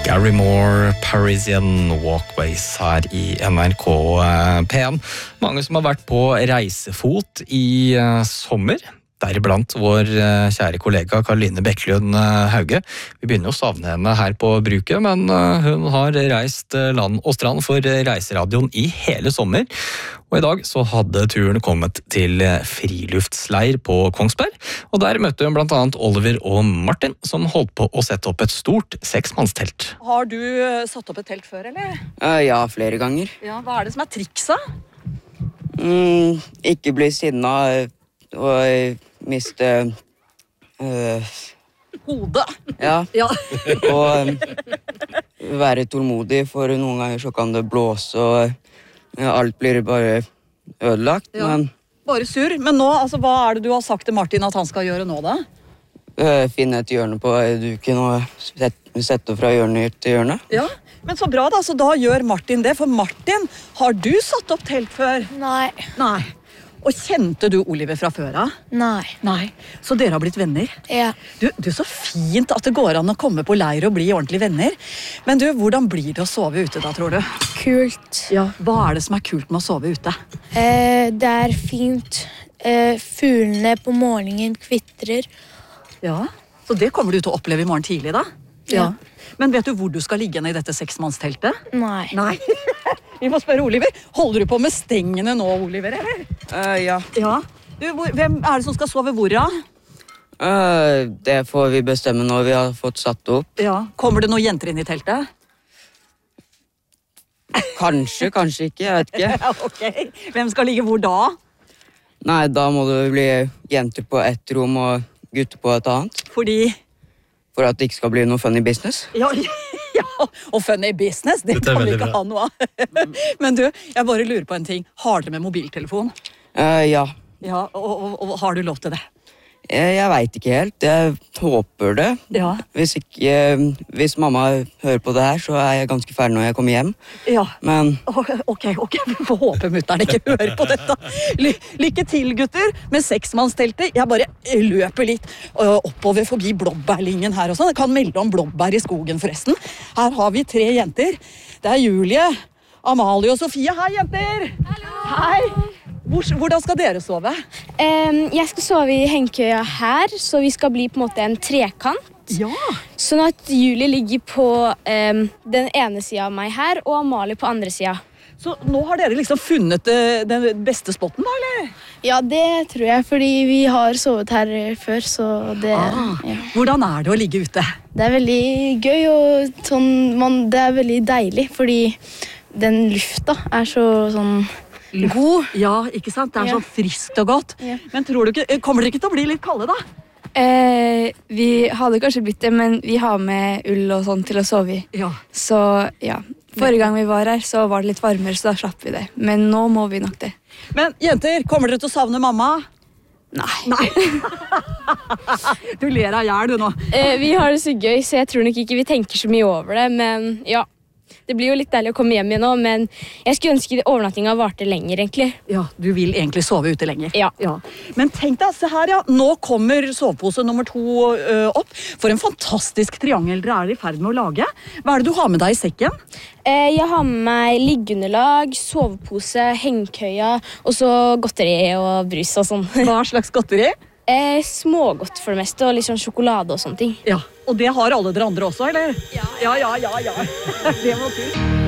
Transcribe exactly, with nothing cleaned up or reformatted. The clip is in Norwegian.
Gary Moore, Parisian Walkways her i N R K P en. Mange som har vært på reisefot i sommer. Deriblant vår kjære kollega Karoline Bekkelund Hauge. Vi begynner å savne henne her på bruket, men hun har reist land og strand for reiseradioen i hele sommer. Og i dag så hadde turen kommet til friluftsleir på Kongsberg, og der møtte hun blant annet Oliver og Martin, som holdt på å sette opp et stort seksmannstelt. Har du satt opp et telt før, eller? Uh, ja, flere ganger. Ja, hva er det som er triksa? Mm, ikke bli sinna og miste uh, Hodet. Ja. Ja. Og um, være tålmodig, for noen ganger så kan det blåse, og ja, alt blir bare ødelagt. Ja. Men Bare sur. Men nå, altså, hva er det du har sagt til Martin at han skal gjøre nå, da? uh, finne et hjørne på duken og sette, sette fra hjørne til hjørne. Ja, men så bra da, så da gjør Martin det. For Martin, har du satt opp telt før? Nei. Nei. Og kjente du Oliver fra før av? Nei. Nei. Så dere har blitt venner? Ja. Du, du, så fint at det går an å komme på leir og bli ordentlig venner. Men du, hvordan blir det å sove ute da, tror du? Kult. Ja, hva er det som er kult med å sove ute? Eh, det er fint. Eh, fuglene på morgenen kvitrer. Ja, så det kommer du til å oppleve i morgen tidlig da? Ja. Men vet du hvor du skal ligge i dette seksmannsteltet? Nei. Nei. Vi må spørre Oliver. Holder du på med stengene nå, Oliver, eller? Uh, ja. Ja. Du, hvor, hvem er det som skal sove hvor da? Uh, det får vi bestemme når vi har fått satt opp. Ja. Kommer det noen jenter inn i teltet? Kanskje, kanskje ikke, jeg vet ikke. Ja, ok. Hvem skal ligge hvor da? Nei, da må det bli jenter på ett rom og gutter på et annet. Fordi... For at det ikke skal bli noe funny business. Ja, ja, og funny business, det Dette er kan vi veldig ikke bra. ha noe av. Men du, jeg bare lurer på en ting. Har dere med mobiltelefon? Uh, ja, Ja, og, og, og har du lov til det? jeg, jeg vet ikke helt. Jeg håper det. Ja. Hvis, ikke, hvis mamma hører på det her, så er jeg ganske ferdig når jeg kommer hjem. Ja. Men Ok, ok, vi får håpe mutteren ikke hører på dette. Ly lykke til, gutter, med seksmannsteltet. Jeg bare løper litt uh, oppover forbi blåbærlinjen her og sånn. Jeg kan melde om blåbær i skogen forresten. Her har vi tre jenter. Det er Julie, Amalie og Sofie. Hei, jenter! Hallo! Hei! Hvor, hvordan skal dere sove? Um, jeg skal sove i hengekøya her, så vi skal bli på en måte en trekant. Ja. Sånn at Julie ligger på um, den ene siden av meg her, og Amalie på andre siden. Så nå har dere liksom funnet uh, den beste spotten da, eller? Ja, det tror jeg, fordi vi har sovet her før, så det... Ah, Ja. hvordan er det å ligge ute? Det er veldig gøy, og sånn, man, det er veldig deilig, fordi den lufta er så sånn god. Ja, ikke sant? Det er Ja. så friskt og godt. Ja. Men tror du ikke, kommer dere ikke til å bli litt kalde da? Eh, vi hadde kanskje blitt det, men vi har med ull og sånn til å sove i. Ja. Så ja, forrige gang vi var her, så var det litt varmere, så da slapp vi det. Men nå må vi nok det. Men jenter, kommer dere til å savne mamma? Nei. Nei. Du ler av hjel du nå. Eh, vi har det så gøy, så jeg tror nok ikke vi tenker så mye over det, men ja. Det blir jo litt deilig å komme hjem igjen nå, men jeg skulle ønske overnattinga varte lenger, egentlig. Ja, du vil egentlig sove ute lenger. Ja. Men tenk deg, se her ja, nå kommer sovepose nummer to ø, opp. For en fantastisk triangel dere er i ferd med å lage. Hva er det du har med deg i sekken? Eh, jeg har med meg liggeunderlag, sovepose, hengekøya, og så godteri og brus og sånn. Hva slags godteri? Eh, smågodt for det meste, og litt sånn sjokolade og sånne ting. Ja, og det har alle dere andre også, eller? Ja, ja, ja, ja. ja. Det må til.